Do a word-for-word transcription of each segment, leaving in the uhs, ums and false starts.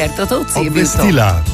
Roberto Tozzi. Obvestila.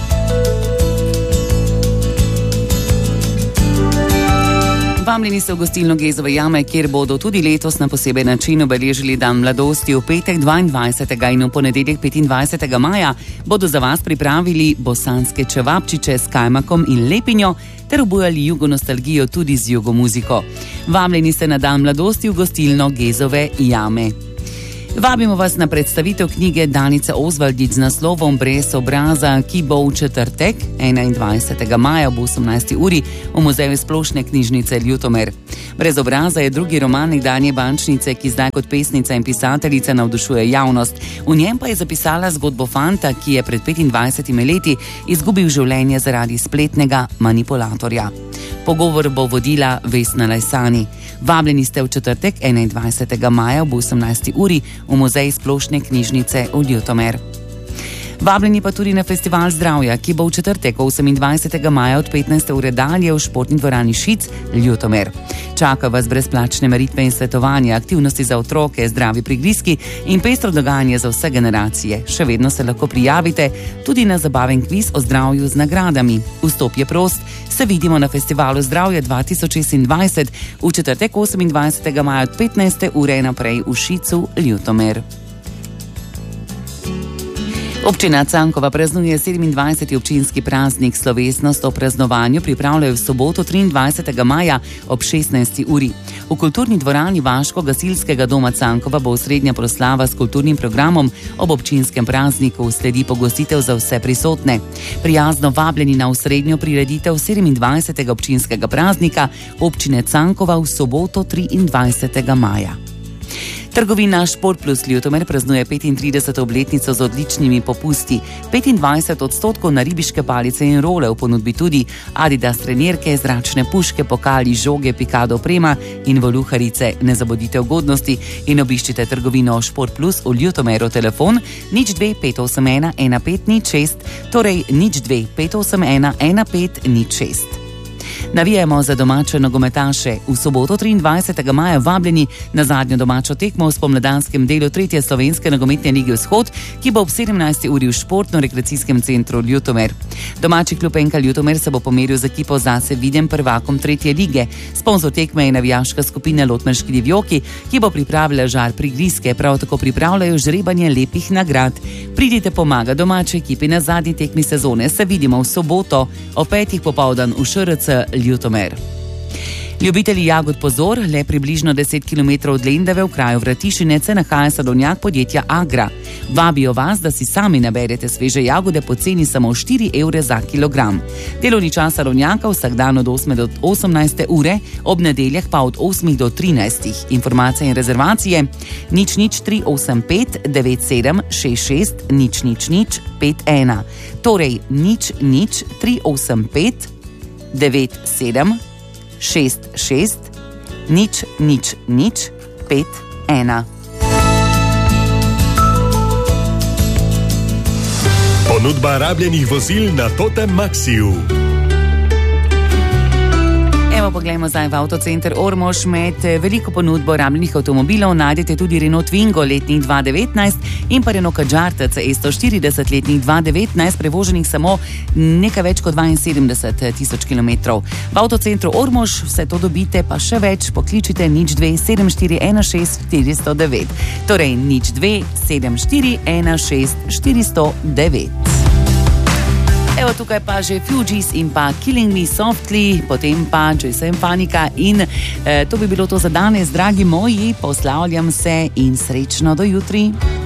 Vabljeni ste v gostilno Gezove jame, kjer bodo tudi letos na poseben način obeležili dan mladosti. V petek dvaindvajsetega in v ponedeljek petindvajsetega maja bodo za vas pripravili bosanske čevapčiče s kajmakom in lepinjo ter obujali jugonostalgijo tudi z jugomuziko. Vabljeni ste na dan mladosti v gostilno Gezove jame. Vabimo vas na predstavitev knjige Danice Osvaldić z naslovom Brez obraza, ki bo v četrtek, enaindvajsetega maja ob osemnajsti uri v Muzeju splošne knjižnice Ljutomer. Brez obraza je drugi roman nekdanje bančnice, ki zdaj kot pesnica in pisateljica navdušuje javnost. V njem pa je zapisala zgodbo fanta, ki je pred petindvajsetimi leti izgubil življenje zaradi spletnega manipulatorja. Pogovor bo vodila Vesna Lajsani. Vabljeni ste v četrtek, enaindvajsetega maja ob osemnajsti uri v Muzej splošne knjižnice v Ljutomer. Vabljeni pa tudi na Festival zdravja, ki bo v četrtek, osemindvajsetega maja od petnajste ure dalje v športni dvorani Šic, Ljutomer. Čaka vas brezplačne meritve in svetovanja, aktivnosti za otroke, zdravi prigrizki in pestro dogajanje za vse generacije. Še vedno se lahko prijavite tudi na zabaven kviz o zdravju z nagradami. Vstop je prost. Se vidimo na Festivalu zdravja dva tisoč šestindvajset v četrtek, osemindvajsetega maja od petnajste ure naprej v Šicu, Ljutomer. Občina Cankova praznuje sedemindvajseti občinski praznik. Slovesnost o praznovanju pripravljajo v soboto triindvajsetega maja ob šestnajsti uri. V kulturni dvorani Vaško-gasilskega doma Cankova bo osrednja proslava s kulturnim programom ob občinskem prazniku. Sledi pogostitev za vse prisotne. Prijazno vabljeni na osrednjo prireditev sedemindvajsetega občinskega praznika občine Cankova v soboto triindvajsetega maja. Trgovina Šport Plus Ljutomer praznuje petintrideseto obletnico z odličnimi popusti. petindvajset odstotkov na ribiške palice in role, v ponudbi tudi Adidas trenirke, zračne puške, pokali, žoge, pikado oprema in voluharice. Ne zabudite ugodnosti in obiščite trgovino Šport Plus v Ljutomeru. Telefon nič dve pet osem ena ena pet nič šest, torej nič dve pet osem ena ena pet nič šest. Navijamo za domače nogometaše. V soboto triindvajsetega maja vabljeni na zadnjo domačo tekmo v spomladanskem delu tretje slovenske nogometne lige Vzhod, ki bo ob sedemnajsti uri v športno-rekreacijskem centru Ljutomer. Domači klub N K Ljutomer se bo pomeril z ekipo zase viden prvakom tretje lige. Sponzor tekme je navijaška skupina Lotmerški divjoki, ki bo pripravila žar prigrizke, prav tako pripravljajo žrebanje lepih nagrad. Pridite pomaga domači ekipi na zadnji tekmi sezone. Se vidimo v soboto o petih popoldan v Š R C Ljutomer. Ljubitelji jagod pozor, le približno deset kilometrov od Lendave v kraju Vratišine se nahaja sadovnjak podjetja Agra. Vabijo vas, da si sami naberete sveže jagode po ceni samo štiri evre za kilogram. Delovni čas sadovnjaka vsak dan od osme do osemnajste ure, ob nedeljah pa od osmih do trinajstih. Informacije in rezervacije nič nič tri osem pet devet sedem šest šest nič nič nič pet ena. Torej nič nič tri osem pet devet sedem šest šest nič nič nič pet ena. Ponudba rabljenih vozil na Totem Maxiju. Evo, poglejmo zdaj v Avtocenter Ormož. Med veliko ponudbo rabljenih avtomobilov najdete tudi Renault Twingo letnik dva devetnajst in pa Renault Kadjar T C E sto štirideset letnik dva devetnajst, prevoženih samo nekaj več kot dvainsedemdeset tisoč kilometrov. V Avtocentru Ormož vse to dobite, pa še več, pokličite nič dve sedem štiri ena šest štiri nula devet. Torej nič dve sedem štiri ena šest štiri nula devet. Evo, tukaj pa že Fugees in pa Killing Me Softly, potem pa Jason Panika in eh, to bi bilo to za danes, dragi moji, poslavljam se in srečno do jutri.